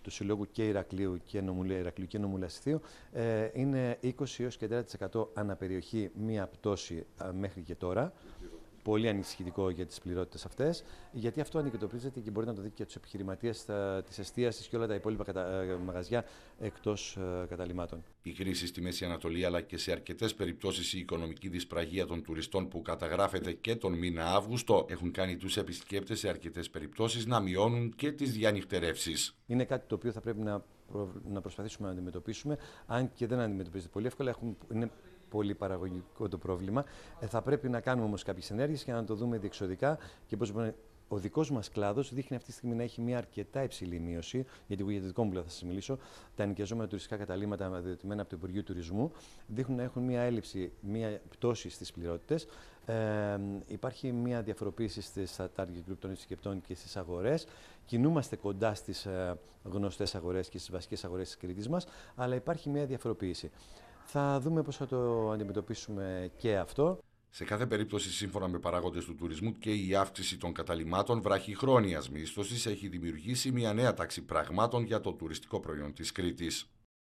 του Συλλόγου και Ηρακλείου και Νομού Λασιθίου, είναι 20 έως και 30% αναπεριοχή μία πτώση μέχρι και τώρα. Πολύ ανησυχητικό για τις πληρότητες αυτές, γιατί αυτό αντιμετωπίζεται και μπορεί να το δει και τους επιχειρηματίες της εστίασης και όλα τα υπόλοιπα μαγαζιά εκτός καταλυμάτων. Η κρίση στη Μέση Ανατολή, αλλά και σε αρκετές περιπτώσεις η οικονομική δυσπραγία των τουριστών που καταγράφεται και τον μήνα Αύγουστο, έχουν κάνει τους επισκέπτες σε αρκετές περιπτώσεις να μειώνουν και τις διανυκτερεύσεις. Είναι κάτι το οποίο θα πρέπει να προσπαθήσουμε να αντιμετωπίσουμε, αν και δεν αντιμετωπίζεται πολύ εύκολα. Είναι πολύ παραγωγικό το πρόβλημα. Θα πρέπει να κάνουμε όμως κάποιες ενέργειες για να το δούμε διεξοδικά και πώς ο δικός μας κλάδος δείχνει αυτή τη στιγμή να έχει μια αρκετά υψηλή μείωση. Γιατί για το δικό μου κλάδο θα σας μιλήσω. Τα ενοικιαζόμενα τουριστικά καταλύματα διατεθειμένα από το Υπουργείο Τουρισμού δείχνουν να έχουν μια έλλειψη, μια πτώση στις πληρότητες. Υπάρχει μια διαφοροποίηση στα target group των επισκεπτών και στις αγορές. Κινούμαστε κοντά στις γνωστές αγορές και στις βασικές αγορές της Κρήτης μας, αλλά υπάρχει μια διαφοροποίηση. Θα δούμε πώς θα το αντιμετωπίσουμε και αυτό. Σε κάθε περίπτωση, σύμφωνα με παράγοντες του τουρισμού, και η αύξηση των καταλυμάτων βραχυχρόνιας μίσθωσης έχει δημιουργήσει μια νέα τάξη πραγμάτων για το τουριστικό προϊόν της Κρήτης.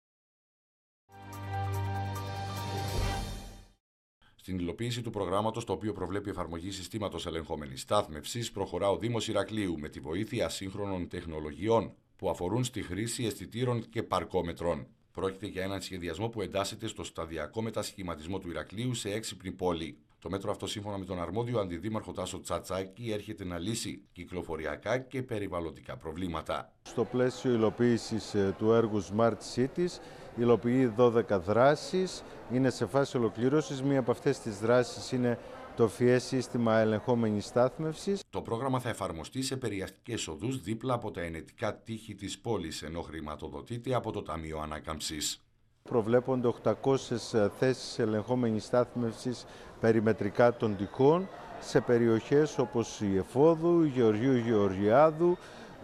Στην υλοποίηση του προγράμματος, το οποίο προβλέπει εφαρμογή συστήματος ελεγχόμενης στάθμευσης, προχωρά ο Δήμος Ηρακλείου με τη βοήθεια σύγχρονων τεχνολογιών που αφορούν στη χρήση αισθητήρων και παρκόμετρων. Πρόκειται για έναν σχεδιασμό που εντάσσεται στο σταδιακό μετασχηματισμό του Ηρακλείου σε έξυπνη πόλη. Το μέτρο αυτό, σύμφωνα με τον αρμόδιο αντιδήμαρχο Τάσο Τσατσάκη, έρχεται να λύσει κυκλοφοριακά και περιβαλλοντικά προβλήματα. Στο πλαίσιο υλοποίησης του έργου Smart Cities, υλοποιεί 12 δράσεις, είναι σε φάση ολοκλήρωσης. Μία από αυτές τις δράσεις είναι το FIE σύστημα ελεγχόμενης στάθμευσης. Το πρόγραμμα θα εφαρμοστεί σε περιαστικές οδούς δίπλα από τα ενετικά τείχη της πόλης, ενώ χρηματοδοτείται από το Ταμείο Ανάκαμψης. Προβλέπονται 800 θέσεις ελεγχόμενης στάθμευσης περιμετρικά των τυχών σε περιοχές όπως η Εφόδου, η Γεωργίου Γεωργιάδου,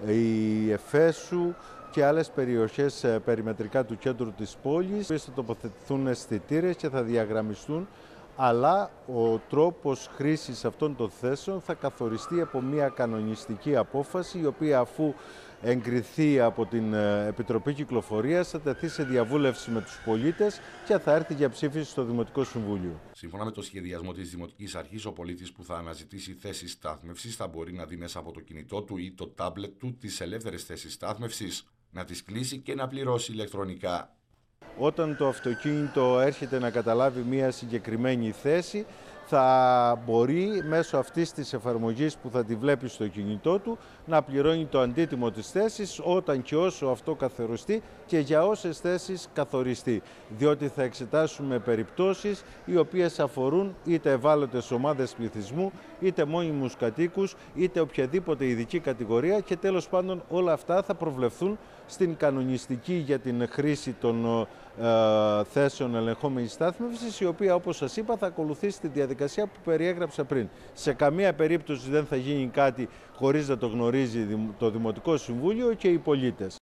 η Εφέσου και άλλες περιοχές περιμετρικά του κέντρου της πόλης. Θα τοποθετηθούν αισθητήρες και θα διαγραμμιστούν, αλλά ο τρόπος χρήσης αυτών των θέσεων θα καθοριστεί από μια κανονιστική απόφαση, η οποία, αφού εγκριθεί από την Επιτροπή Κυκλοφορίας, θα τεθεί σε διαβούλευση με τους πολίτες και θα έρθει για ψήφιση στο Δημοτικό Συμβούλιο. Σύμφωνα με το σχεδιασμό της Δημοτικής Αρχής, ο πολίτης που θα αναζητήσει θέσεις στάθμευσης θα μπορεί να δει μέσα από το κινητό του ή το τάμπλετ του τις ελεύθερες θέσεις στάθμευσης, να τις κλείσει και να πληρώσει ηλεκτρονικά. Όταν το αυτοκίνητο έρχεται να καταλάβει μία συγκεκριμένη θέση, θα μπορεί μέσω αυτής της εφαρμογής που θα τη βλέπει στο κινητό του να πληρώνει το αντίτιμο της θέσης όταν και όσο αυτό καθοριστεί και για όσες θέσεις καθοριστεί. Διότι θα εξετάσουμε περιπτώσεις οι οποίες αφορούν είτε ευάλωτες ομάδες πληθυσμού, είτε μόνιμους κατοίκους, είτε οποιαδήποτε ειδική κατηγορία, και τέλος πάντων όλα αυτά θα προβλεφθούν στην κανονιστική για την χρήση των θέσεων ελεγχόμενης στάθμευσης, η οποία, όπως σας είπα, θα ακολουθήσει τη διαδικασία που περιέγραψα πριν. Σε καμία περίπτωση δεν θα γίνει κάτι χωρίς να το γνωρίζει το Δημοτικό Συμβούλιο και οι πολίτες.